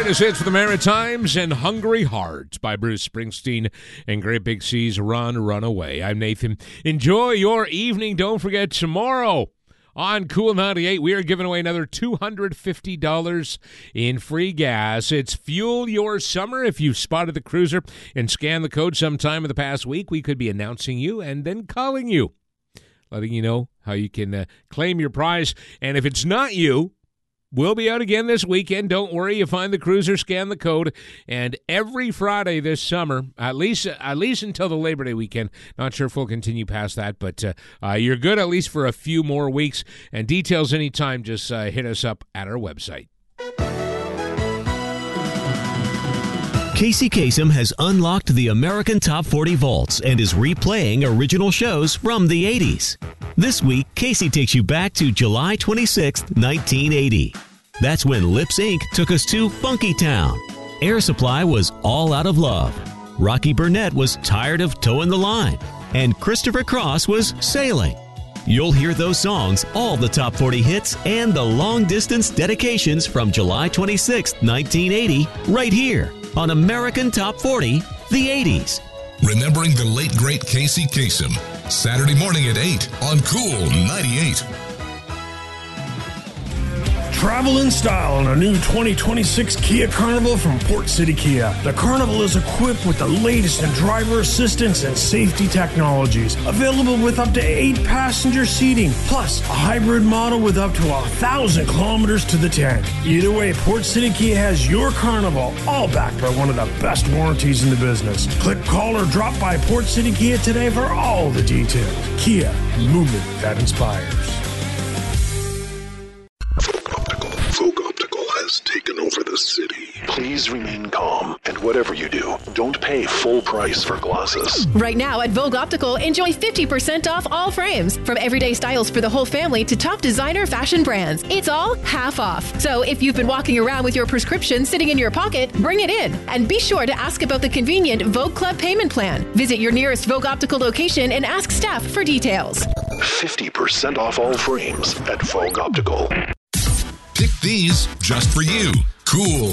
Greatest hits for the Maritimes and Hungry Hearts by Bruce Springsteen and Great Big Seas, Run, Run Away. I'm Nathan. Enjoy your evening. Don't forget, tomorrow on Cool 98, we are giving away another $250 in free gas. It's Fuel Your Summer. If you've spotted the cruiser and scanned the code sometime in the past week, we could be announcing you and then calling you, letting you know how you can claim your prize. And if it's not you, we'll be out again this weekend. Don't worry. You find the cruiser, scan the code, and every Friday this summer, at least until the Labor Day weekend. Not sure if we'll continue past that, but you're good at least for a few more weeks. And details anytime, just hit us up at our website. Casey Kasem has unlocked the American Top 40 vaults and is replaying original shows from the 80s. This week, Casey takes you back to July 26, 1980. That's when Lips Inc. took us to Funky Town. Air Supply was All Out of Love. Rocky Burnett was Tired of Towing the Line. And Christopher Cross was Sailing. You'll hear those songs, all the top 40 hits, and the long-distance dedications from July 26, 1980, right here on American Top 40, the 80s. Remembering the late, great Casey Kasem. Saturday morning at 8 on Cool 98. Travel in style on a new 2026 Kia Carnival from Port City Kia. The Carnival is equipped with the latest in driver assistance and safety technologies. Available with up to 8 passenger seating, plus a hybrid model with up to 1,000 kilometers to the tank. Either way, Port City Kia has your Carnival, all backed by one of the best warranties in the business. Click, call, or drop by Port City Kia today for all the details. Kia, movement that inspires. Vogue Optical has taken over the city. Please remain calm, and whatever you do, don't pay full price for glasses. Right now at Vogue Optical, enjoy 50% off all frames. From everyday styles for the whole family to top designer fashion brands. It's all half off. So if you've been walking around with your prescription sitting in your pocket, bring it in. And be sure to ask about the convenient Vogue Club payment plan. Visit your nearest Vogue Optical location and ask staff for details. 50% off all frames at Vogue Optical. Pick these just for you. Cool